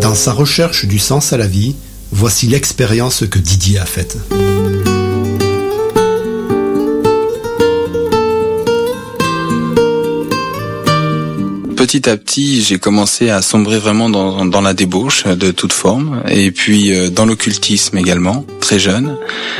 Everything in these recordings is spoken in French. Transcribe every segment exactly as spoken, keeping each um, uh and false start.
Dans sa recherche du sens à la vie, voici l'expérience que Didier a faite. Petit à petit, j'ai commencé à sombrer vraiment dans, dans la débauche de toute forme, et puis euh, dans l'occultisme également, très jeune.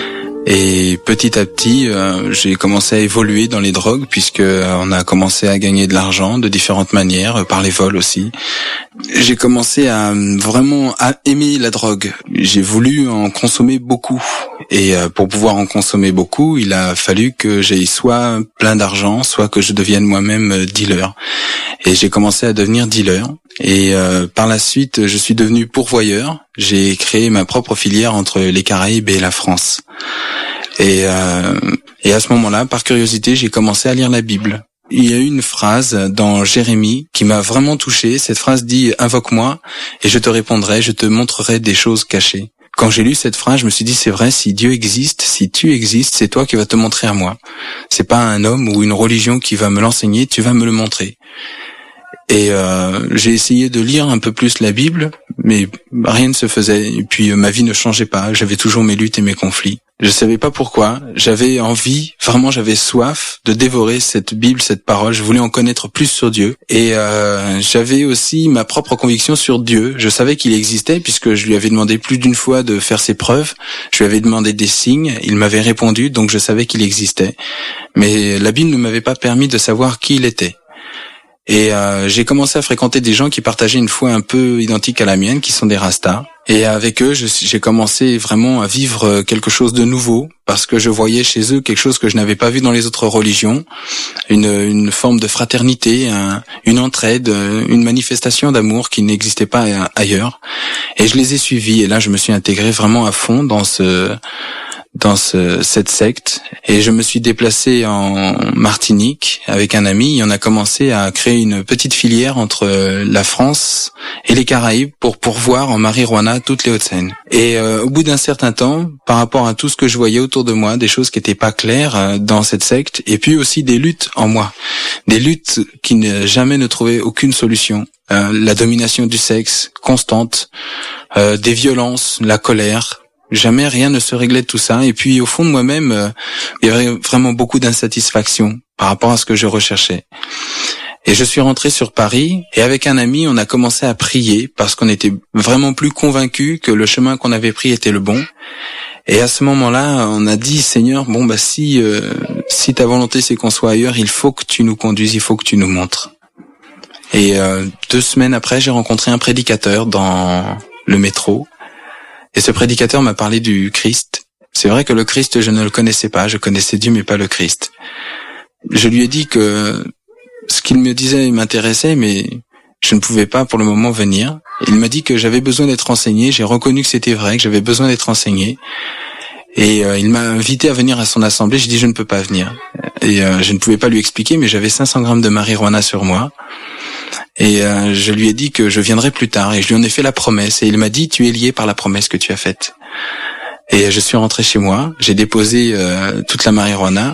Et petit à petit, euh, j'ai commencé à évoluer dans les drogues, puisque euh, on a commencé à gagner de l'argent de différentes manières, euh, par les vols aussi. J'ai commencé à vraiment à aimer la drogue. J'ai voulu en consommer beaucoup. Et euh, pour pouvoir en consommer beaucoup, il a fallu que j'aie soit plein d'argent, soit que je devienne moi-même euh, dealer. Et j'ai commencé à devenir dealer. Et euh, par la suite, je suis devenu pourvoyeur. J'ai créé ma propre filière entre les Caraïbes et la France. Et, euh, et à ce moment-là, par curiosité, j'ai commencé à lire la Bible. Il y a eu une phrase dans Jérémie qui m'a vraiment touché. Cette phrase dit « Invoque-moi et je te répondrai, je te montrerai des choses cachées ». Quand j'ai lu cette phrase, je me suis dit, c'est vrai, si Dieu existe, si tu existes, c'est toi qui vas te montrer à moi. C'est pas un homme ou une religion qui va me l'enseigner, tu vas me le montrer. Et euh, j'ai essayé de lire un peu plus la Bible, mais rien ne se faisait. Et puis euh, ma vie ne changeait pas. J'avais toujours mes luttes et mes conflits. Je savais pas pourquoi. J'avais envie, vraiment, j'avais soif de dévorer cette Bible, cette parole. Je voulais en connaître plus sur Dieu. Et euh, j'avais aussi ma propre conviction sur Dieu. Je savais qu'il existait puisque je lui avais demandé plus d'une fois de faire ses preuves. Je lui avais demandé des signes. Il m'avait répondu, donc je savais qu'il existait. Mais la Bible ne m'avait pas permis de savoir qui il était. Et euh, j'ai commencé à fréquenter des gens qui partageaient une foi un peu identique à la mienne, qui sont des Rastas. Et avec eux, je, j'ai commencé vraiment à vivre quelque chose de nouveau, parce que je voyais chez eux quelque chose que je n'avais pas vu dans les autres religions, une, une forme de fraternité, un, une entraide, une manifestation d'amour qui n'existait pas ailleurs. Et je les ai suivis, et là je me suis intégré vraiment à fond dans ce... dans ce, cette secte, et je me suis déplacé en Martinique avec un ami, et on a commencé à créer une petite filière entre la France et les Caraïbes pour pourvoir en marijuana toutes les Hauts-de-Seine. Et euh, au bout d'un certain temps, par rapport à tout ce que je voyais autour de moi, des choses qui n'étaient pas claires euh, dans cette secte, et puis aussi des luttes en moi, des luttes qui ne, jamais ne trouvaient aucune solution. Euh, la domination du sexe constante, euh, des violences, la colère. Jamais rien ne se réglait de tout ça. Et puis au fond de moi-même, euh, il y avait vraiment beaucoup d'insatisfaction par rapport à ce que je recherchais. Et je suis rentré sur Paris, et avec un ami, on a commencé à prier parce qu'on était vraiment plus convaincus que le chemin qu'on avait pris était le bon. Et à ce moment-là, on a dit, Seigneur, bon bah si euh, si ta volonté c'est qu'on soit ailleurs, il faut que tu nous conduises, il faut que tu nous montres. Et euh, deux semaines après, j'ai rencontré un prédicateur dans le métro. Et ce prédicateur m'a parlé du Christ. C'est vrai que le Christ, je ne le connaissais pas. Je connaissais Dieu, mais pas le Christ. Je lui ai dit que ce qu'il me disait m'intéressait, mais je ne pouvais pas pour le moment venir. Il m'a dit que j'avais besoin d'être enseigné. J'ai reconnu que c'était vrai, que j'avais besoin d'être enseigné. Et euh, il m'a invité à venir à son assemblée. J'ai dit, je ne peux pas venir. Et euh, je ne pouvais pas lui expliquer, mais j'avais cinq cents grammes de marijuana sur moi. Et euh, je lui ai dit que je viendrai plus tard, et je lui en ai fait la promesse, et il m'a dit, tu es lié par la promesse que tu as faite. Et je suis rentré chez moi, j'ai déposé euh, toute la marijuana,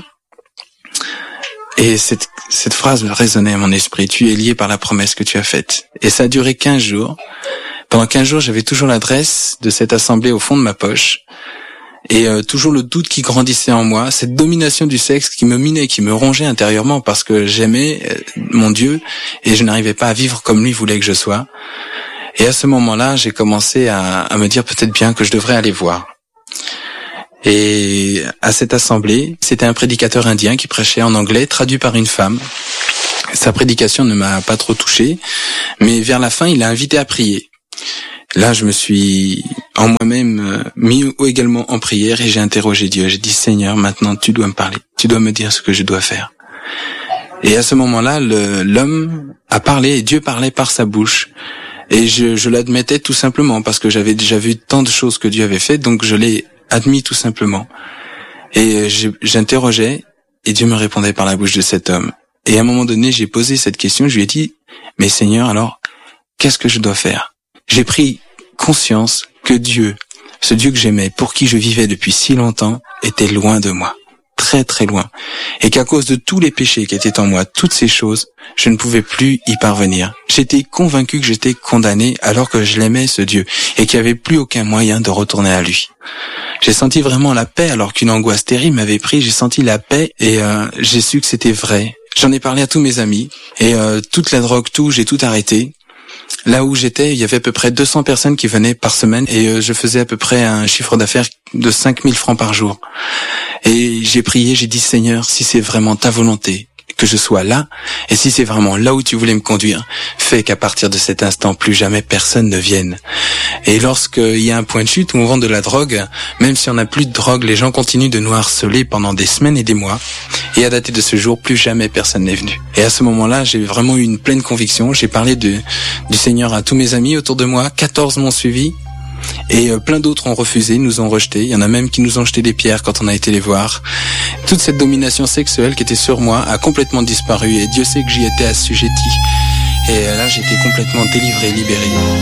et cette, cette phrase résonnait à mon esprit, tu es lié par la promesse que tu as faite. Et ça a duré quinze jours. Pendant quinze jours, j'avais toujours l'adresse de cette assemblée au fond de ma poche, et euh, toujours le doute qui grandissait en moi, cette domination du sexe qui me minait, qui me rongeait intérieurement parce que j'aimais euh, mon Dieu et je n'arrivais pas à vivre comme lui voulait que je sois. Et à ce moment-là, j'ai commencé à, à me dire peut-être bien que je devrais aller voir. Et à cette assemblée, c'était un prédicateur indien qui prêchait en anglais, traduit par une femme. Sa prédication ne m'a pas trop touché, mais vers la fin, il a invité à prier. Là, je me suis en moi-même mis également en prière et j'ai interrogé Dieu. J'ai dit, Seigneur, maintenant tu dois me parler, tu dois me dire ce que je dois faire. Et à ce moment-là, le, l'homme a parlé et Dieu parlait par sa bouche. Et je, je l'admettais tout simplement parce que j'avais déjà vu tant de choses que Dieu avait faites, donc je l'ai admis tout simplement. Et j'interrogeais et Dieu me répondait par la bouche de cet homme. Et à un moment donné, j'ai posé cette question, je lui ai dit, mais Seigneur, alors, qu'est-ce que je dois faire ? J'ai pris conscience que Dieu, ce Dieu que j'aimais, pour qui je vivais depuis si longtemps, était loin de moi. très très loin. Et qu'à cause de tous les péchés qui étaient en moi, toutes ces choses, je ne pouvais plus y parvenir. J'étais convaincu que j'étais condamné alors que je l'aimais, ce Dieu, et qu'il n'y avait plus aucun moyen de retourner à lui. J'ai senti vraiment la paix alors qu'une angoisse terrible m'avait pris. J'ai senti la paix et euh, j'ai su que c'était vrai. J'en ai parlé à tous mes amis et euh, toute la drogue, tout, j'ai tout arrêté. Là où j'étais, il y avait à peu près deux cents personnes qui venaient par semaine et euh, je faisais à peu près un chiffre d'affaires de cinq mille francs par jour. Et j'ai prié, j'ai dit Seigneur, si c'est vraiment ta volonté que je sois là, et si c'est vraiment là où tu voulais me conduire, fais qu'à partir de cet instant, plus jamais personne ne vienne. Et lorsqu'il y a un point de chute où on vend de la drogue, même si on n'a plus de drogue, les gens continuent de nous harceler pendant des semaines et des mois. Et à dater de ce jour, plus jamais personne n'est venu. Et à ce moment-là, j'ai vraiment eu une pleine conviction. J'ai parlé de, du Seigneur à tous mes amis autour de moi. quatorze m'ont suivi. Et euh, plein d'autres ont refusé, nous ont rejetés. Il y en a même qui nous ont jeté des pierres quand on a été les voir. Toute cette domination sexuelle qui était sur moi a complètement disparu et Dieu sait que j'y étais assujetti. Et là, j'ai été complètement délivré, libéré.